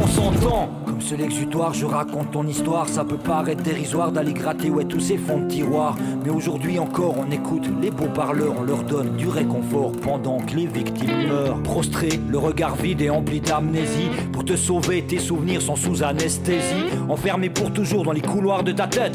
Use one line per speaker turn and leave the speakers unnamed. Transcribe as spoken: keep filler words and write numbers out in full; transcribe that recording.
on s'entend. Comme ce l'exutoire, je raconte ton histoire. Ça peut paraître dérisoire d'aller gratter ouais tous ces fonds de tiroir. Mais aujourd'hui encore on écoute les beaux parleurs. On leur donne du réconfort pendant que les victimes meurent. Prostré, le regard vide et empli d'amnésie. Pour te sauver, tes souvenirs sont sous anesthésie. Enfermés pour toujours dans les couloirs de ta tête.